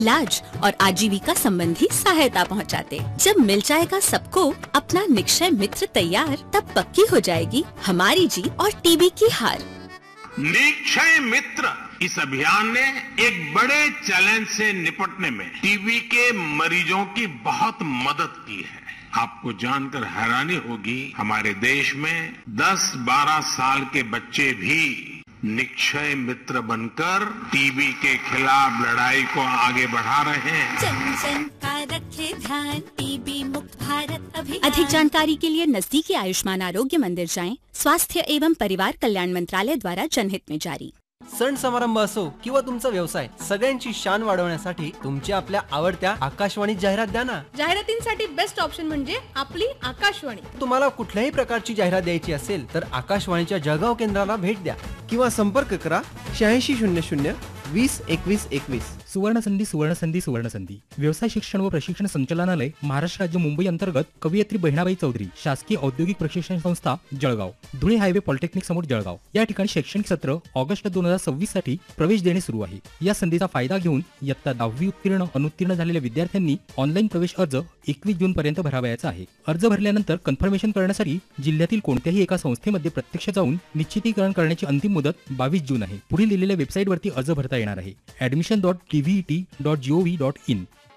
इलाज और आजीविका संबंधी सहायता पहुंचाते। जब मिल जाएगा सबको अपना निक्षय मित्र तैयार, तब पक्की हो जाएगी हमारी जीत और टीबी की हार। निक्षय मित्र इस अभियान ने एक बड़े चैलेंज से निपटने में टीबी के मरीजों की बहुत मदद की है। आपको जानकर हैरानी होगी, हमारे देश में 10-12 साल के बच्चे भी निक्षय मित्र बनकर टीबी के खिलाफ लड़ाई को आगे बढ़ा रहे हैं। जन जन का रखे ध्यान, टीबी मुक्त भारत अभियान। अधिक जानकारी के लिए नजदीकी आयुष्मान आरोग्य मंदिर जाएं। स्वास्थ्य एवं परिवार कल्याण मंत्रालय द्वारा जनहित में जारी। सण समारंभ असो किंवा तुमचा व्यवसाय, सगळ्यांची शान वाढवण्यासाठी तुमच्या आपल्या आवडत्या आकाशवाणी जाहिरात द्या ना। जाहिरातींसाठी बेस्ट ऑप्शन म्हणजे आपली आकाशवाणी। तुम्हाला कुठल्याही प्रकारची जाहिरात द्यायची असेल तर आकाशवाणीच्या जळगाव केंद्राला भेट द्या किंवा संपर्क करा 8600 20 21 21। सुवर्णसंधी सुवर्णसंधी सुवर्णसंधी व्यवसाय शिक्षण व प्रशिक्षण संचालनालय, महाराष्ट्र राज्य, मुंबई अंतर्गत कवयित्री बहिणाबाई चौधरी शासकीय औद्योगिक प्रशिक्षण संस्था जळगाव, धुळे हायवे पॉलिटेक्निक समोर जळगाव या ठिकाणी शैक्षणिक सत्र ऑगस्ट 2026 साठी प्रवेश देणे सुरू आहे। या संधीचा फायदा घेऊन इयत्ता 10वी उत्तीर्ण अनुत्तीर्ण झालेल्या विद्यार्थ्यांनी ऑनलाईन प्रवेश अर्ज 21 जून पर्यंत भरावयाचा आहे। अर्ज भरल्यानंतर कन्फर्मेशन करण्यासाठी जिल्ह्यातील कोणत्याही एका संस्थेमध्ये प्रत्यक्ष जाऊन निश्चितीकरण करण्याची अंतिम मुदत 22 जून आहे। पुढील दिलेल्या वेबसाईटवरती अर्ज भरता येणार आहे: admission.tvet.gov.in।